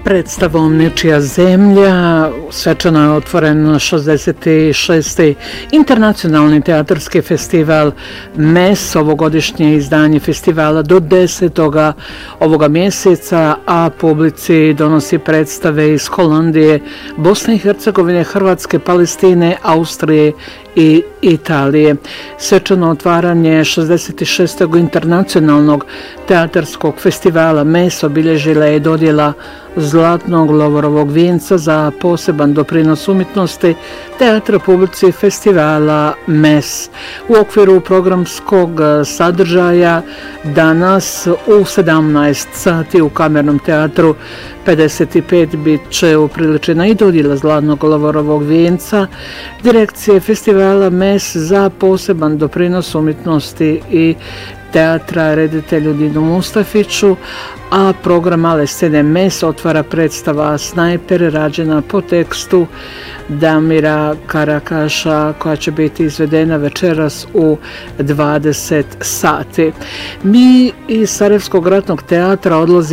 Predstavom Nečija zemlja svečano je otvoren 66. internacionalni teatarski festival MES, ovogodišnje izdanje festivala do 10. ovoga mjeseca, a publici donosi predstave iz Holandije, Bosne i Hercegovine, Hrvatske, Palestine, Austrije i Italije. Svečano otvaranje 66. internacionalnog teatarskog festivala MES obilježila je dodjela Zlatnog Lovorovog vijenca za poseban doprinos umjetnosti teatra publici festivala MES. U okviru programskog sadržaja danas u 17 sati u Kamernom teatru 55 bit će upriličena i dodjela Zlatnog Lovorovog vijenca direkcije festivala MES za poseban doprinos umjetnosti i teatra reditelju Dinu Mustafiću, a program Male scene MES otvara predstava Snajper rađena po tekstu Damira Karakaša koja će biti izvedena večeras u 20 sati. Mi iz Sarajevskog ratnog teatra odlazimo